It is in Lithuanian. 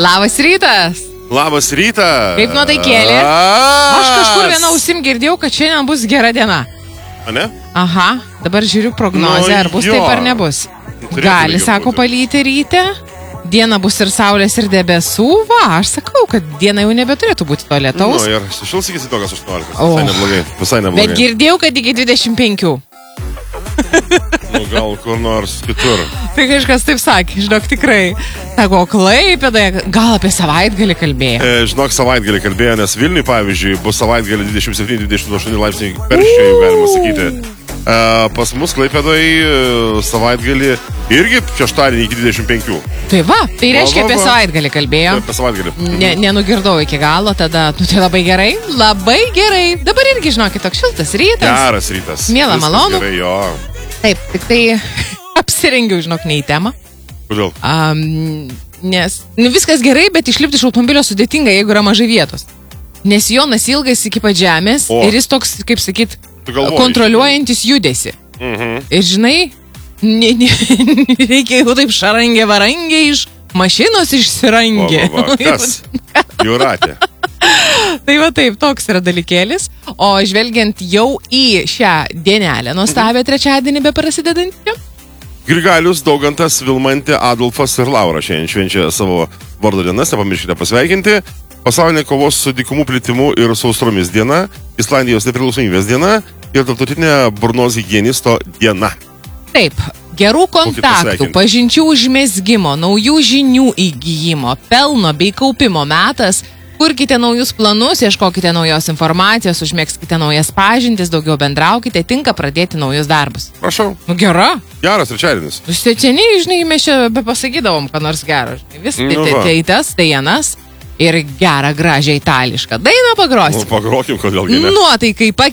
Labas rytas. Labas rytas. Kaip nuotaikėlė? Aš kažkur vieną ausim girdėjau, kad šiandien bus gera diena. A ne? Aha, dabar žiūriu prognozę, ar bus taip ar nebus. Gali, sako, palyti ryte. Diena bus ir saulės, ir debesų. Va, aš sakau, kad diena jau nebeturėtų būti to lietaus. Ir sušils iki tokios 18. Visai neblogai. Visai neblogai. Bet girdėjau, kad iki 25. Gal kur nors kitur. Tai kažkas taip sakė, žinok, tikrai. Sako, Klaipėdoje, gal apie savaitgalį kalbėjo. Žinok, savaitgalį kalbėjo, nes Vilniui, pavyzdžiui, bus savaitgalį 27-28 laipsniai karščio, jau galima sakyti. Pas mus Klaipėdoje savaitgalį irgi šeštadienį iki 25. Tai va, tai reiškia apie savaitgalį kalbėjo. Apie savaitgalį. Nenugirdau iki galo, tada, tai labai gerai, labai gerai. Dabar irgi, žinokit, toks šiltas rytas. Geras rytas. Miela, malonu. Gerai, jo. Taip, tik tai apsirengiau, žinok, ne į temą. Kodėl? Nes viskas gerai, bet išlipti iš automobilio sudėtinga, jeigu yra mažai vietos. Nes Jonas ilgas iki pat žemės ir jis toks, kaip sakyt, kontroliuojantis judesi. Ir žinai, reikia jau taip šarangė varangė iš mašinos išsirangė. Kas? Jūratė. Tai va taip, toks yra dalykėlis. O žvelgiant jau į šią dienelę, nuostabę trečiadienį be prasidedantį. Grigalius, Daugantas, Vilmantė, Adolfas ir Laura šiandien švenčia savo vardo dienas, nepamirškite pasveikinti. Pasaulinė kovos su dykumų plitimu ir sausromis diena, Islandijos nepriklausomybės diena ir tarptautinė burnos higienisto diena. Taip, gerų kontaktų, pažinčių užmezgimo, naujų žinių įgyjimo, pelno bei kaupimo metas. Kurkite naujus planus, ieškokite naujos informacijos, užmėgskite naujas pažintis, daugiau bendraukite, tinka pradėti naujus darbus. Prašau. Nu, gera. Geras trečiadienis. Seniai, žinai, mes čia be pasakydavom, ką nors gero. Vis tai tas, tai vienas ir gerą, gražią itališką dainą pagrosim. Pagrokim, kodėl gi ne. Nuotaikai